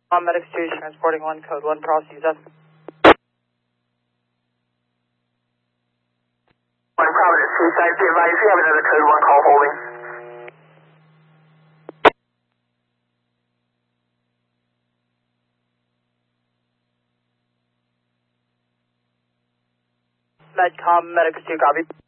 Medics 2 transporting 1, code 1, process up. 1 Providence 2, side be advised, we have another code 1 call holding. Medcom, Medics 2, copy.